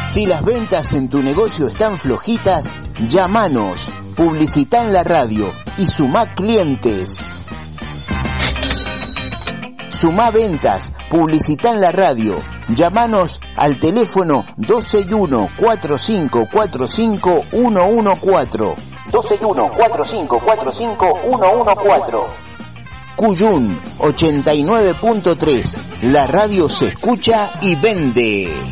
Si las ventas en tu negocio están flojitas, llámanos, publicitá en la radio y sumá clientes. Sumá ventas, publicitá en la radio. Llámanos al teléfono 121-4545-114. 121-4545-114. Cuyún 89.3. La radio se escucha y vende.